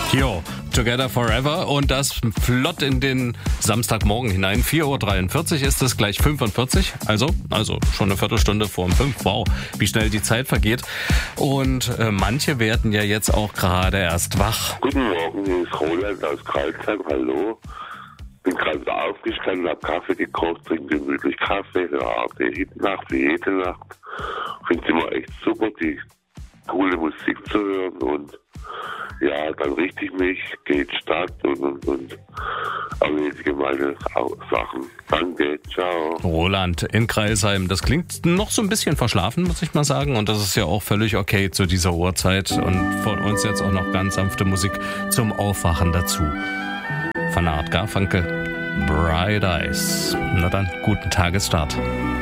Jo, Together Forever und das flott in den Samstagmorgen hinein. 4.43 Uhr ist es, gleich 45. Also schon eine Viertelstunde vor 5. Wow, wie schnell die Zeit vergeht. Und manche werden ja jetzt auch gerade erst wach. Guten Morgen, hier ist Roland aus Karlsheim. Hallo. Bin gerade aufgestanden, hab Kaffee gekocht, trinke gemütlich Kaffee, höre die Nacht wie jede Nacht. Finde es immer echt super, die coole Musik zu hören und ja, dann richte ich mich, gehe in die Stadt und erledige meine Sachen. Danke, ciao. Roland in Crailsheim, das klingt noch so ein bisschen verschlafen, muss ich mal sagen. Und das ist ja auch völlig okay zu dieser Uhrzeit. Und von uns jetzt auch noch ganz sanfte Musik zum Aufwachen dazu. Von Art Garfunkel, Bright Eyes. Na dann, guten Tagesstart.